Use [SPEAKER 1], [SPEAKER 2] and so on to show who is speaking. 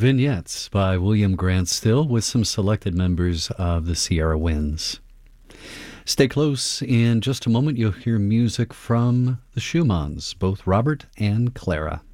[SPEAKER 1] Vignettes by William Grant Still with some selected members of the Sierra Winds. Stay close. In just a moment, you'll hear music from the Schumanns, both Robert and Clara.